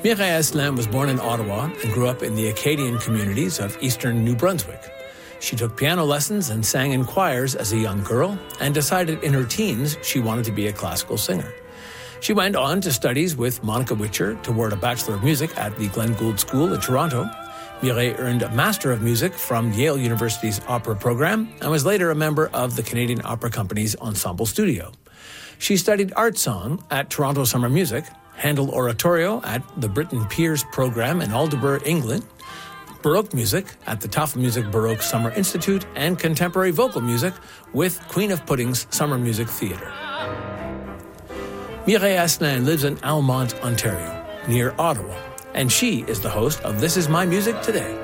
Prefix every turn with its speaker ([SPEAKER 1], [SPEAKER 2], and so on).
[SPEAKER 1] Mireille Asselin was born in Ottawa and grew up in the Acadian communities of eastern New Brunswick. She took piano lessons and sang in choirs as a young girl and decided in her teens she wanted to be a classical singer. She went on to studies with Monica Witcher toward a Bachelor of Music at the Glenn Gould School in Toronto. Mireille earned a Master of Music from Yale University's opera program and was later a member of the Canadian Opera Company's Ensemble Studio. She studied art song at Toronto Summer Music, Handel Oratorio at the Britton Pears program in Aldeburgh, England, Baroque music at the Tafel Music Baroque Summer Institute, and contemporary vocal music with Queen of Pudding's Summer Music Theatre. Mireille Asselin lives in Almonte, Ontario, near Ottawa, and she is the host of This Is My Music Today.